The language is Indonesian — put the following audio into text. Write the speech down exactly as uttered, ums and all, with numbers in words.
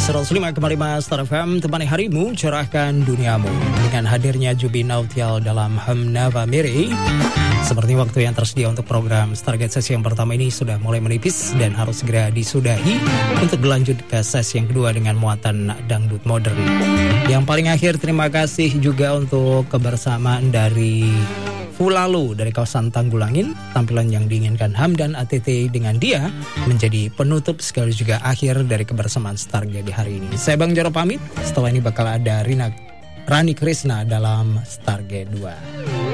seratus lima koma lima Star F M, temani harimu, cerahkan duniamu. Dengan hadirnya Jubi Nautial dalam Hamnava Miri, seperti waktu yang tersedia untuk program Stargate sesi yang pertama ini sudah mulai menipis dan harus segera disudahi untuk berlanjut ke sesi yang kedua dengan muatan dangdut modern. Yang paling akhir, terima kasih juga untuk kebersamaan dari Fulalu dari kawasan Tanggulangin. Tampilan yang diinginkan Hamdan A T T dengan dia menjadi penutup sekaligus juga akhir dari kebersamaan Stargate di hari ini. Saya Bang Jaro pamit. Setelah ini bakal ada Rina Rani Krishna dalam Stargate dua.